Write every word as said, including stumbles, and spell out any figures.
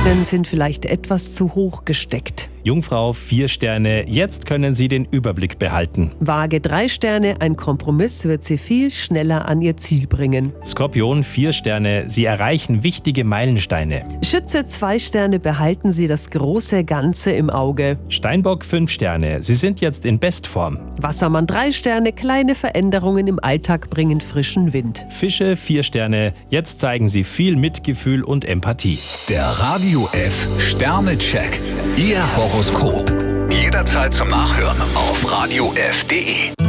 Atmen sind vielleicht etwas zu hoch gesteckt. Jungfrau vier Sterne, jetzt können Sie den Überblick behalten. Waage drei Sterne, ein Kompromiss wird Sie viel schneller an Ihr Ziel bringen. Skorpion vier Sterne, Sie erreichen wichtige Meilensteine. Schütze zwei Sterne, behalten Sie das große Ganze im Auge. Steinbock fünf Sterne, Sie sind jetzt in Bestform. Wassermann drei Sterne, kleine Veränderungen im Alltag bringen frischen Wind. Fische vier Sterne, jetzt zeigen Sie viel Mitgefühl und Empathie. Der Radio F Sternecheck. Ihr Horoskop. Jederzeit zum Nachhören auf radio f punkt de.